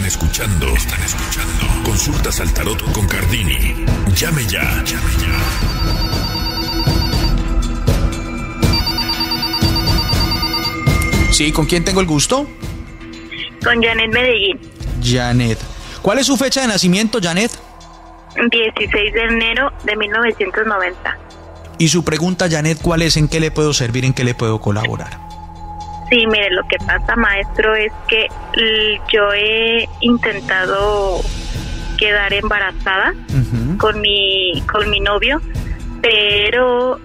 escuchando Consultas al Tarot con Cardini. Llame ya. Sí, ¿con quién tengo el gusto? Con Janet Medellín. Janet. ¿Cuál es su fecha de nacimiento, Janet? 16 de enero de 1990. Y su pregunta, Janet, ¿cuál es? ¿En qué le puedo servir? ¿En qué le puedo colaborar? Sí, mire, lo que pasa, maestro, es que yo he intentado quedar embarazada con mi novio, pero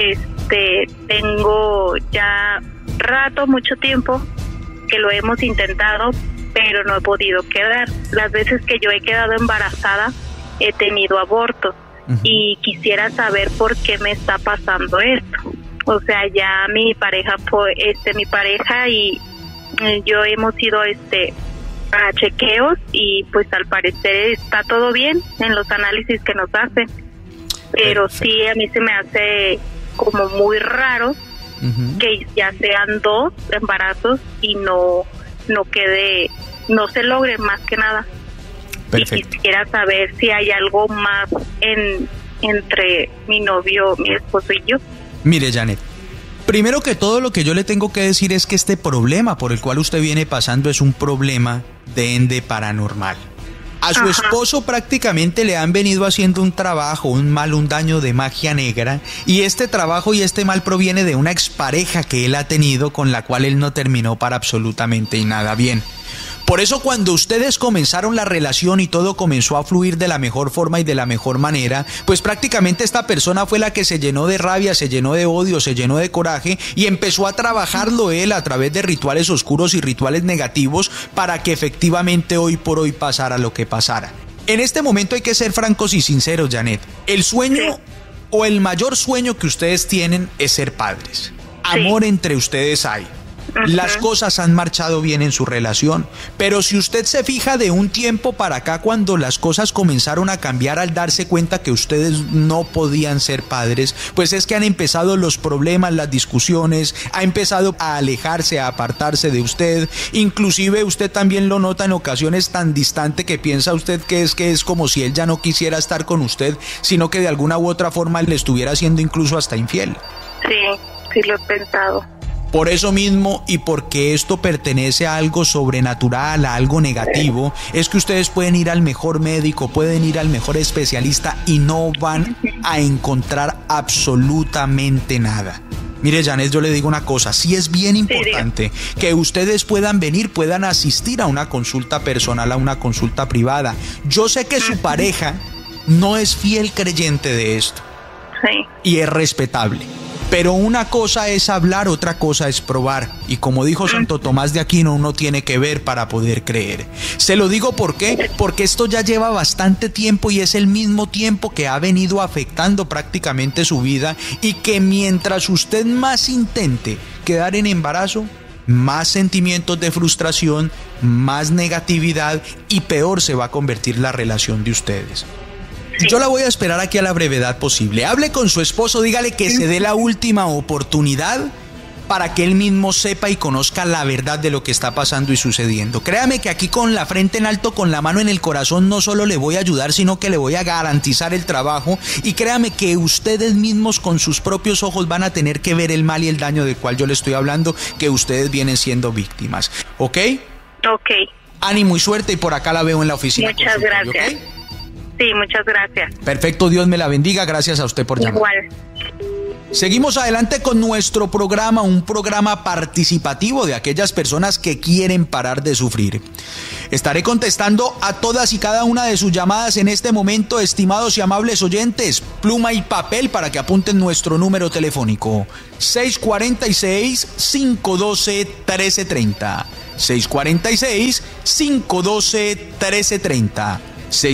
tengo ya mucho tiempo que lo hemos intentado, pero no he podido quedar. Las veces que yo he quedado embarazada he tenido abortos y quisiera saber por qué me está pasando esto. O sea, ya mi pareja y yo hemos ido a chequeos y pues al parecer está todo bien en los análisis que nos hacen, pero sí a mí se me hace como muy raro que ya sean 2 embarazos y no se logre, más que nada. Perfecto. Y quisiera saber si hay algo más entre mi novio, mi esposo y yo. Mire, Janet, primero que todo lo que yo le tengo que decir es que este problema por el cual usted viene pasando es un problema de ende paranormal. A su esposo prácticamente le han venido haciendo un trabajo, un daño de magia negra, y este trabajo y este mal proviene de una expareja que él ha tenido con la cual él no terminó para absolutamente nada bien. Por eso cuando ustedes comenzaron la relación y todo comenzó a fluir de la mejor forma y de la mejor manera, pues prácticamente esta persona fue la que se llenó de rabia, se llenó de odio, se llenó de coraje y empezó a trabajarlo él a través de rituales oscuros y rituales negativos para que efectivamente hoy por hoy pasara lo que pasara. En este momento hay que ser francos y sinceros, Janet. El sueño o el mayor sueño que ustedes tienen es ser padres. Amor entre ustedes hay. Las cosas han marchado bien en su relación, pero si usted se fija de un tiempo para acá, cuando las cosas comenzaron a cambiar al darse cuenta que ustedes no podían ser padres, pues es que han empezado los problemas, las discusiones, ha empezado a alejarse, a apartarse de usted, inclusive usted también lo nota en ocasiones tan distante que piensa usted que es como si él ya no quisiera estar con usted, sino que de alguna u otra forma le estuviera siendo incluso hasta infiel. Sí, lo he pensado. Por eso mismo y porque esto pertenece a algo sobrenatural, a algo negativo, es que ustedes pueden ir al mejor médico, pueden ir al mejor especialista y no van a encontrar absolutamente nada. Mire, Janet, yo le digo una cosa, sí es bien importante que ustedes puedan venir, puedan asistir a una consulta personal, a una consulta privada. Yo sé que su pareja no es fiel creyente de esto. Y es respetable. Pero una cosa es hablar, otra cosa es probar. Y como dijo Santo Tomás de Aquino, uno tiene que ver para poder creer. Se lo digo ¿por qué? Porque esto ya lleva bastante tiempo y es el mismo tiempo que ha venido afectando prácticamente su vida y que mientras usted más intente quedar en embarazo, más sentimientos de frustración, más negatividad y peor se va a convertir la relación de ustedes. Yo la voy a esperar aquí a la brevedad posible. Hable con su esposo, dígale que se dé la última oportunidad para que él mismo sepa y conozca la verdad de lo que está pasando y sucediendo. Créame que aquí con la frente en alto, con la mano en el corazón, no solo le voy a ayudar, sino que le voy a garantizar el trabajo. Y créame que ustedes mismos con sus propios ojos van a tener que ver el mal y el daño del cual yo le estoy hablando, que ustedes vienen siendo víctimas. ¿Ok? Ok. Ánimo y suerte y por acá la veo en la oficina. Muchas gracias. ¿Okay? Sí, muchas gracias. Perfecto, Dios me la bendiga, gracias a usted por llamar. Igual. Seguimos adelante con nuestro programa, un programa participativo de aquellas personas que quieren parar de sufrir. Estaré contestando a todas y cada una de sus llamadas en este momento, estimados y amables oyentes. Pluma y papel para que apunten nuestro número telefónico: 646-512-1330. 646-512-1330.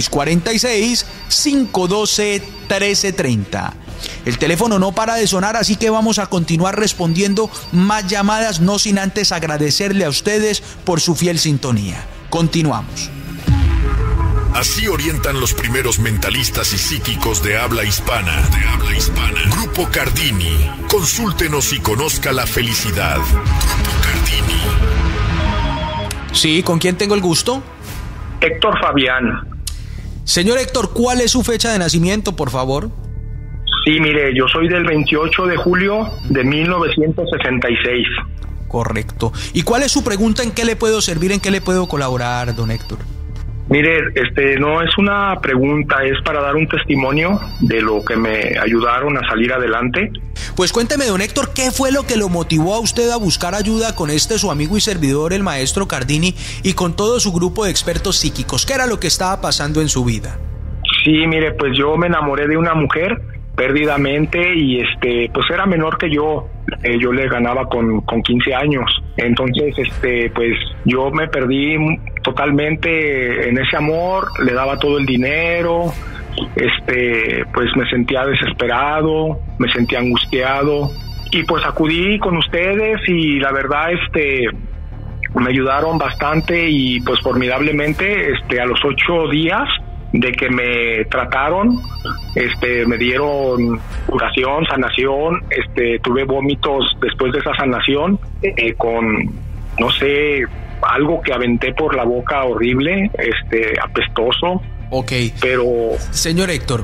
646-512-1330. El teléfono no para de sonar, así que vamos a continuar respondiendo más llamadas, no sin antes agradecerle a ustedes por su fiel sintonía. Continuamos. Así orientan los primeros mentalistas y psíquicos de habla hispana. Grupo Cardini. Consúltenos y conozca la felicidad. Grupo Cardini. Sí, ¿con quién tengo el gusto? Héctor Fabián. Señor Héctor, ¿cuál es su fecha de nacimiento, por favor? Sí, mire, yo soy del 28 de julio de 1966. Correcto. ¿Y cuál es su pregunta? ¿En qué le puedo servir? ¿En qué le puedo colaborar, don Héctor? Mire, no es una pregunta, es para dar un testimonio de lo que me ayudaron a salir adelante. Pues cuénteme, don Héctor, ¿qué fue lo que lo motivó a usted a buscar ayuda con su amigo y servidor, el maestro Cardini, y con todo su grupo de expertos psíquicos? ¿Qué era lo que estaba pasando en su vida? Sí, mire, pues yo me enamoré de una mujer perdidamente y pues era menor que yo le ganaba con 15 años. Entonces, pues yo me perdí totalmente en ese amor, le daba todo el dinero, pues me sentía desesperado, me sentía angustiado y pues acudí con ustedes y la verdad, me ayudaron bastante y pues formidablemente, a los 8 días de que me trataron, me dieron curación, sanación, tuve vómitos después de esa sanación, con, no sé, algo que aventé por la boca horrible, apestoso. Ok. Pero... Señor Héctor,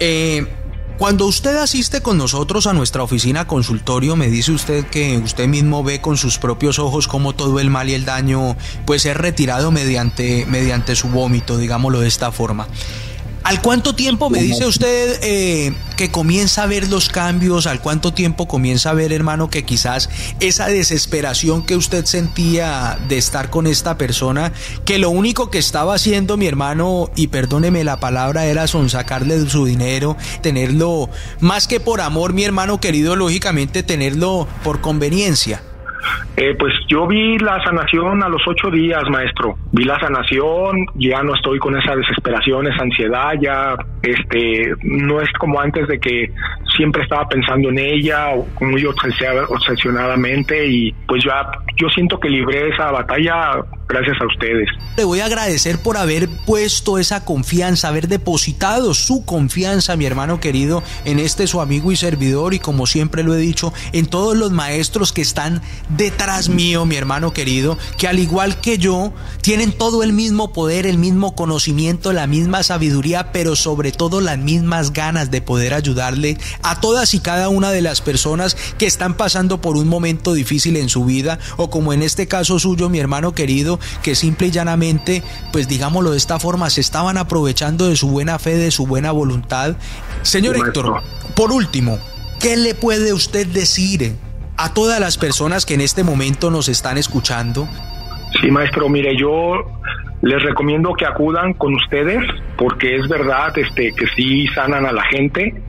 cuando usted asiste con nosotros a nuestra oficina consultorio, me dice usted que usted mismo ve con sus propios ojos cómo todo el mal y el daño pues es retirado mediante su vómito, digámoslo de esta forma. ¿Al cuánto tiempo me dice usted que comienza a ver los cambios? ¿Al cuánto tiempo comienza a ver, hermano, que quizás esa desesperación que usted sentía de estar con esta persona, que lo único que estaba haciendo, mi hermano, y perdóneme la palabra, era sonsacarle su dinero, tenerlo más que por amor, mi hermano querido, lógicamente tenerlo por conveniencia? Pues yo vi la sanación a los 8 días, maestro. Vi la sanación, ya no estoy con esa desesperación, esa ansiedad, ya no es como antes de que siempre estaba pensando en ella, muy obsesionadamente, y pues yo siento que libré esa batalla gracias a ustedes. Le voy a agradecer por haber puesto esa confianza, haber depositado su confianza, mi hermano querido, en su amigo y servidor, y como siempre lo he dicho, en todos los maestros que están detrás mío, mi hermano querido, que al igual que yo, tienen todo el mismo poder, el mismo conocimiento, la misma sabiduría, pero sobre todo las mismas ganas de poder ayudarle a todas y cada una de las personas que están pasando por un momento difícil en su vida, o como en este caso suyo, mi hermano querido, que simple y llanamente, pues digámoslo de esta forma, se estaban aprovechando de su buena fe, de su buena voluntad. Señor Héctor, por último, ¿qué le puede usted decir a todas las personas que en este momento nos están escuchando? Sí, maestro, mire, yo les recomiendo que acudan con ustedes, porque es verdad que sí sanan a la gente.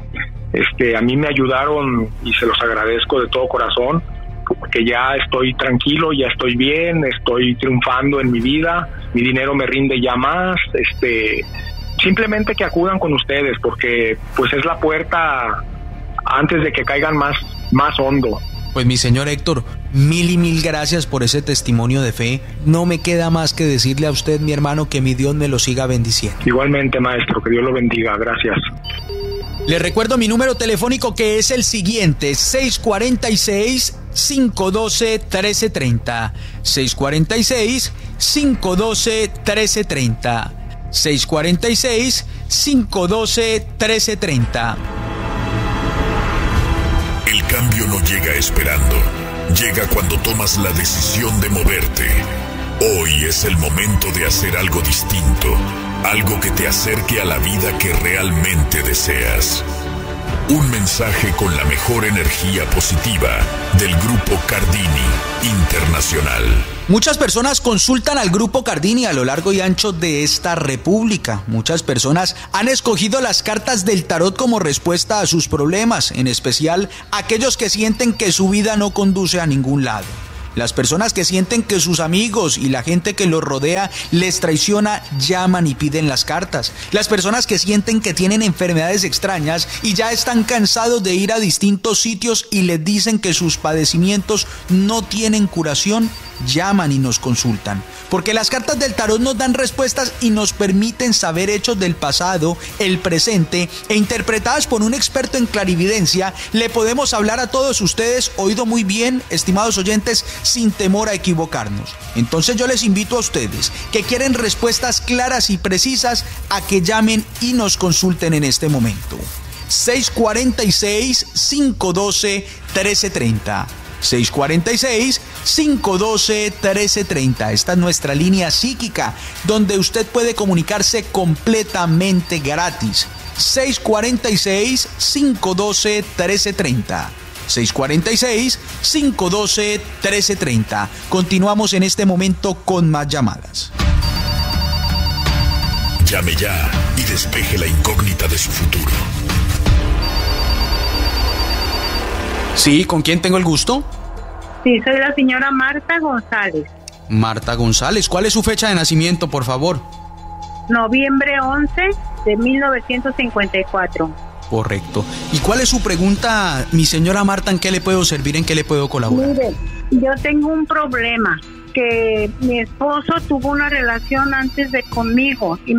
A mí me ayudaron y se los agradezco de todo corazón, porque ya estoy tranquilo, ya estoy bien, estoy triunfando en mi vida, mi dinero me rinde ya más, simplemente que acudan con ustedes, porque pues es la puerta antes de que caigan más hondo. Pues mi señor Héctor, mil y mil gracias por ese testimonio de fe. No me queda más que decirle a usted, mi hermano, que mi Dios me lo siga bendiciendo. Igualmente, maestro, que Dios lo bendiga, gracias. Le recuerdo mi número telefónico, que es el siguiente: 646-512-1330. 646-512-1330. 646-512-1330. El cambio no llega esperando. Llega cuando tomas la decisión de moverte. Hoy es el momento de hacer algo distinto. Algo que te acerque a la vida que realmente deseas. Un mensaje con la mejor energía positiva del Grupo Cardini Internacional. Muchas personas consultan al Grupo Cardini a lo largo y ancho de esta república. Muchas personas han escogido las cartas del tarot como respuesta a sus problemas, en especial aquellos que sienten que su vida no conduce a ningún lado. Las personas que sienten que sus amigos y la gente que los rodea les traiciona, llaman y piden las cartas. Las personas que sienten que tienen enfermedades extrañas y ya están cansados de ir a distintos sitios y les dicen que sus padecimientos no tienen curación, llaman y nos consultan. Porque las cartas del tarot nos dan respuestas y nos permiten saber hechos del pasado, el presente, e interpretadas por un experto en clarividencia, le podemos hablar a todos ustedes, oído muy bien, estimados oyentes, sin temor a equivocarnos. Entonces yo les invito a ustedes que quieren respuestas claras y precisas a que llamen y nos consulten en este momento. 646-512-1330. 646-512-1330. Esta es nuestra línea psíquica, donde usted puede comunicarse completamente gratis. 646-512-1330. 646-512-1330. Continuamos en este momento con más llamadas. Llame ya y despeje la incógnita de su futuro. Sí, ¿con quién tengo el gusto? Sí, soy la señora Marta González. Marta González, ¿cuál es su fecha de nacimiento, por favor? Noviembre 11 de 1954. Correcto. ¿Y cuál es su pregunta, mi señora Marta? ¿En qué le puedo servir? ¿En qué le puedo colaborar? Mire, yo tengo un problema, que mi esposo tuvo una relación antes de conmigo y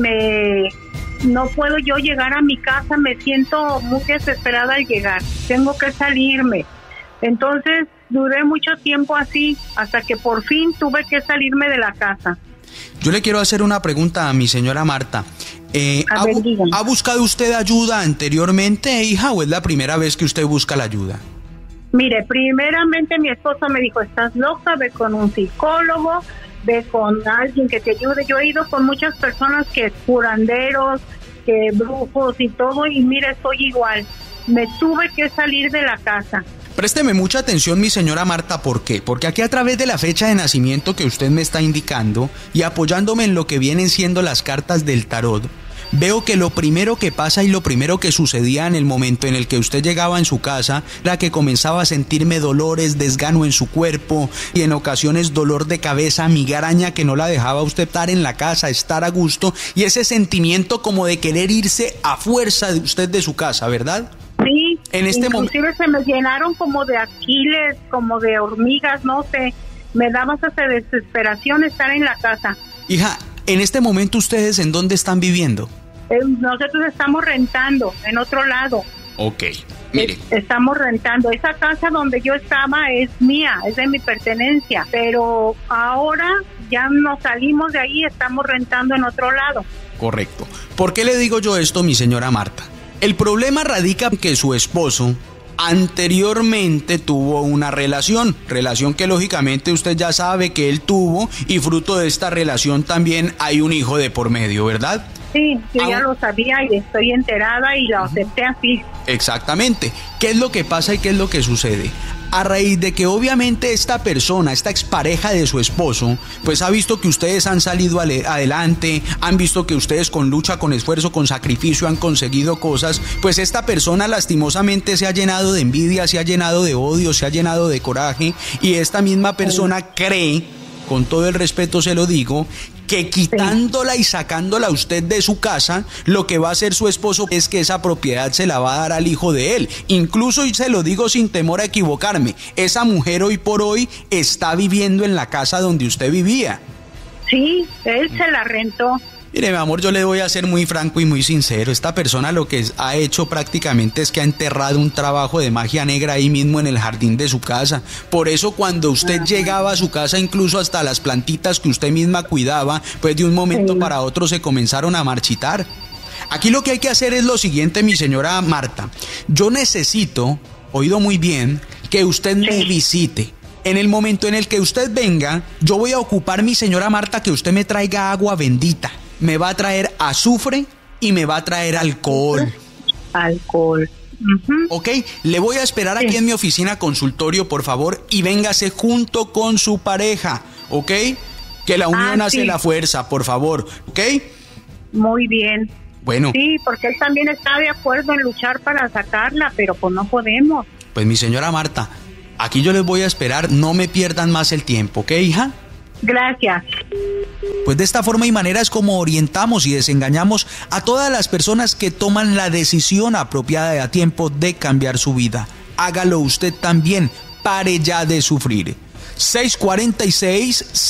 no puedo yo llegar a mi casa, me siento muy desesperada al llegar, tengo que salirme. Entonces duré mucho tiempo así, hasta que por fin tuve que salirme de la casa. Yo le quiero hacer una pregunta a mi señora Marta. ¿Ha buscado usted ayuda anteriormente, hija, o es la primera vez que usted busca la ayuda? Mire, primeramente mi esposo me dijo, estás loca, ve con un psicólogo, ve con alguien que te ayude. Yo he ido con muchas personas, que curanderos, que brujos y todo, y mire, estoy igual. Me tuve que salir de la casa. Présteme mucha atención, mi señora Marta, ¿por qué? Porque aquí a través de la fecha de nacimiento que usted me está indicando y apoyándome en lo que vienen siendo las cartas del tarot, veo que lo primero que pasa y lo primero que sucedía en el momento en el que usted llegaba en su casa era que comenzaba a sentirme dolores, desgano en su cuerpo y en ocasiones dolor de cabeza, migraña que no la dejaba usted estar en la casa, estar a gusto, y ese sentimiento como de querer irse a fuerza de usted de su casa, ¿verdad? Sí, en este inclusive se me llenaron como de aquiles, como de hormigas, no sé, me daba hasta desesperación estar en la casa. Hija, en este momento ¿ustedes en dónde están viviendo? Nosotros estamos rentando en otro lado. Ok, mire. Estamos rentando. Esa casa donde yo estaba es mía, es de mi pertenencia, pero ahora ya nos salimos de ahí, estamos rentando en otro lado. Correcto. ¿Por qué le digo yo esto, mi señora Marta? El problema radica en que su esposo anteriormente tuvo una relación que lógicamente usted ya sabe que él tuvo, y fruto de esta relación también hay un hijo de por medio, ¿verdad? Sí, yo ya lo sabía y estoy enterada y lo acepté así. Exactamente. ¿Qué es lo que pasa y qué es lo que sucede? A raíz de que obviamente esta persona, esta expareja de su esposo, pues ha visto que ustedes han salido adelante, han visto que ustedes con lucha, con esfuerzo, con sacrificio han conseguido cosas, pues esta persona lastimosamente se ha llenado de envidia, se ha llenado de odio, se ha llenado de coraje, y esta misma persona cree, con todo el respeto se lo digo, que quitándola y sacándola a usted de su casa, lo que va a hacer su esposo es que esa propiedad se la va a dar al hijo de él. Incluso, y se lo digo sin temor a equivocarme, esa mujer hoy por hoy está viviendo en la casa donde usted vivía. Sí, él se la rentó. Mire, mi amor, yo le voy a ser muy franco y muy sincero. Esta persona lo que ha hecho prácticamente es que ha enterrado un trabajo de magia negra ahí mismo en el jardín de su casa. Por eso cuando usted llegaba a su casa, incluso hasta las plantitas que usted misma cuidaba, pues de un momento para otro se comenzaron a marchitar. Aquí lo que hay que hacer es lo siguiente, mi señora Marta. Yo necesito, oído muy bien, que usted me visite. En el momento en el que usted venga, yo voy a ocupar, mi señora Marta, que usted me traiga agua bendita. Me va a traer azufre y me va a traer alcohol. Alcohol. Ok, le voy a esperar aquí en mi oficina consultorio, por favor, y véngase junto con su pareja, ¿ok? Que la unión hace la fuerza, por favor, ¿ok? Muy bien. Bueno. Sí, porque él también está de acuerdo en luchar para sacarla, pero pues no podemos. Pues mi señora Marta, aquí yo les voy a esperar, no me pierdan más el tiempo, ¿ok, hija? Gracias. Pues de esta forma y manera es como orientamos y desengañamos a todas las personas que toman la decisión apropiada y a tiempo de cambiar su vida. Hágalo usted también, pare ya de sufrir. 646